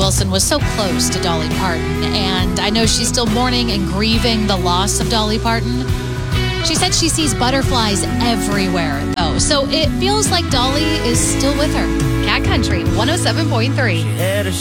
Wilson was so close to Dolly Parton, and I know she's still mourning and grieving the loss of Dolly Parton. She said she sees butterflies everywhere, though, so it feels like Dolly is still with her. Cat Country 107.3.